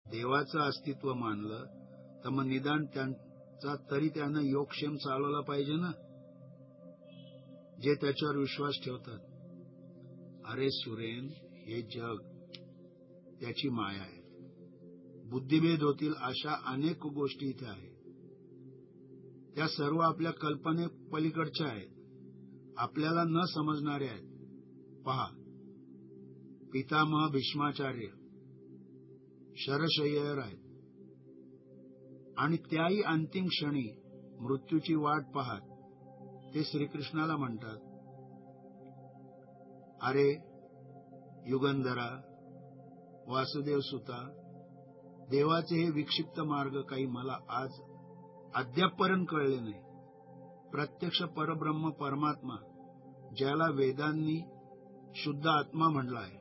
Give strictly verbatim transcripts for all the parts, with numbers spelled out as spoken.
देवाचं अस्तित्व मानलं तर मग निदान त्यांचा तरी त्यानं योगक्षेम चालवला पाहिजे ना, जे त्याच्यावर विश्वास ठेवतात. अरे सुरेन, हे जग त्याची माया आहे. बुद्धिभेद होतील अशा अनेक गोष्टी इथे आहेत. त्या सर्व आपल्या कल्पने पलीकडच्या आहेत, आपल्याला न समजणाऱ्या आहेत. पहा, पितामह भीष्माचार्य शरशय्येवर आहेत आणि त्याही अंतिम क्षणी मृत्यूची वाट पाहत ते श्रीकृष्णाला म्हणतात, अरे युगंधरा, वासुदेव सुता, देवाचे हे विक्षिप्त मार्ग काही मला आज अद्यापपर्यंत कळले नाही. प्रत्यक्ष परब्रह्म परमात्मा, ज्याला वेदांनी शुद्ध आत्मा म्हणला आहे,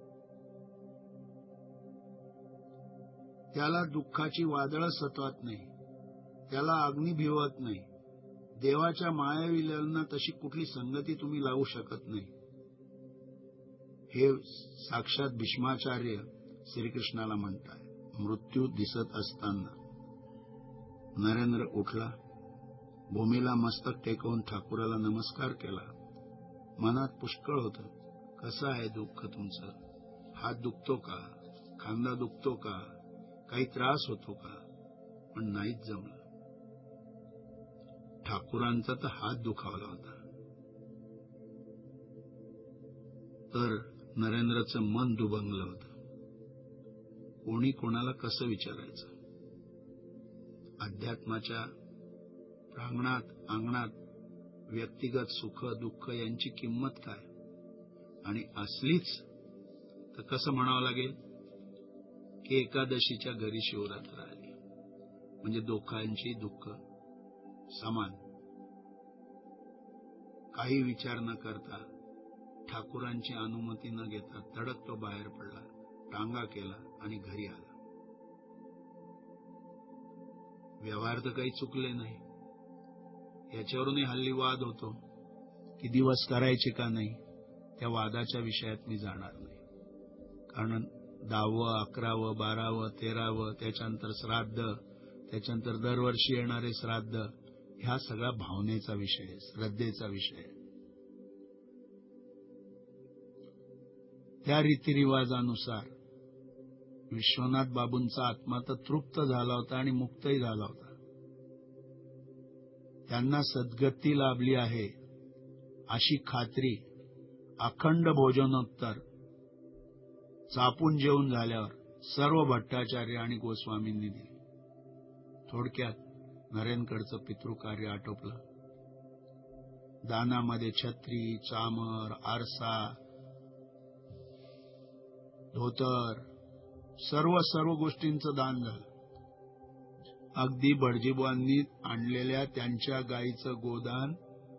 त्याला दुःखाची वादळं सतवत नाही, त्याला अग्नी भिवत नाही. देवाच्या मायावी लीलांना तशी कुठली संगती तुम्ही लावू शकत नाही. हे साक्षात भीष्माचार्य श्रीकृष्णाला म्हणताय. मृत्यू दिसत असताना नरेंद्र उठला, भूमीला मस्तक टेकवून ठाकूराला नमस्कार केला. मनात पुष्कळ होतं. कसं आहे दुःख तुमचं? हात दुखतो का? खांदा दुखतो का? काही त्रास होतो का? पण नाहीच जमलं. ठाकूरांचा तर हात दुखावला होता. तर नरेंद्रचं मन दुभंगलं होतं. कोणी कोणाला कसं विचारायचं? अध्यात्माच्या प्रांगणात अंगणात व्यक्तिगत सुख दुःख यांची किंमत काय? आणि असलीच तर कसं म्हणावं लागेल की एकादशीच्या घरी शिवरात्र आली, म्हणजे दोघांची दुःख समान. काही विचार न करता, ठाकूरांची अनुमती न घेता तडक तो बाहेर पडला, टांगा केला आणि घरी आला. व्यवहार तर काही चुकले नाही. याच्यावरूनही हल्ली वाद होतो की दिवस करायचे का नाही. त्या वादाच्या विषयात मी जाणार नाही, कारण दहावं अकरावं बारावं तेरावं त्याच्यानंतर श्राद्ध, त्याच्यानंतर दरवर्षी येणारे श्राद्ध, ह्या सगळा भावनेचा विषय, श्रद्धेचा विषय. त्या रीतिरिवाजानुसार विश्वनाथ बाबूंचा आत्मा तर तृप्त झाला होता आणि मुक्तही झाला होता. त्यांना सद्गती लाभली आहे अशी खात्री अखंड भोजनोत्तर चापून जेवून झाल्यावर सर्व भट्टाचार्य आणि गोस्वामींनी दिली. थोडक्यात नरेंद्रकडचं पितृकार्य आटोपलं. दानामध्ये छत्री, चामर, आरसा, धोतर, सर्व सर्व गोष्टींचं दान झालं. अगदी भटजीबुवांनी आणलेल्या त्यांच्या गायीचं गोदान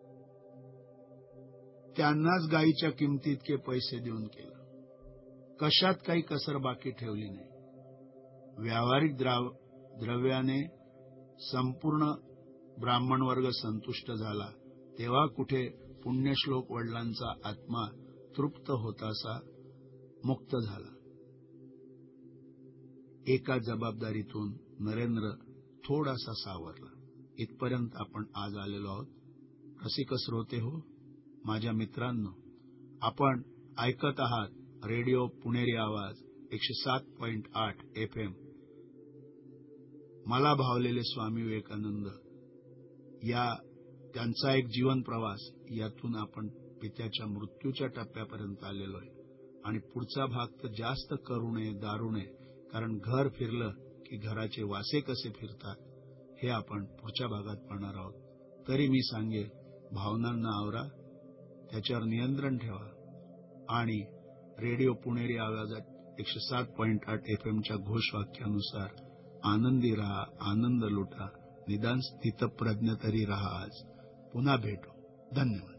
त्यांनाच गायीच्या किमतीतके पैसे देऊन केलं. कशात काही कसर बाकी ठेवली नाही. व्यावहारिक द्राव द्रव्याने संपूर्ण ब्राह्मण वर्ग संतुष्ट झाला. तेव्हा कुठे पुण्यश्लोक वडिलांचा आत्मा तृप्त होतासा मुक्त झाला. एका जबाबदारीतून नरेंद्र थोडासा सावरला. इथपर्यंत आपण आज आलेलो आहोत. रसिक श्रोते हो, माझ्या मित्रांनो, आपण ऐकत आहात रेडिओ पुणेरी आवाज एकशे सात पॉइंट आठ एफ एम. मला भावलेले स्वामी विवेकानंद, या त्यांचा एक जीवन प्रवास, यातून आपण पित्याच्या मृत्यूच्या टप्प्यापर्यंत आलेलो आहे. आणि पुढचा भाग तर जास्त करुणे दारुणे, कारण घर फिरलं की घराचे वासे कसे फिरतात हे आपण पुढच्या भागात पाहणार आहोत. तरी मी सांगेल, भावनांना आवरा, त्याच्यावर नियंत्रण ठेवा आणि रेडिओ पुणेरी आवाजात एकशे सात पॉइंट आठ एफ एमच्या घोषवाक्यानुसार आनंदी राहा, आनंद लुटा, निदान स्थितप्रज्ञ तरी राहा. आज पुन्हा भेटू. धन्यवाद.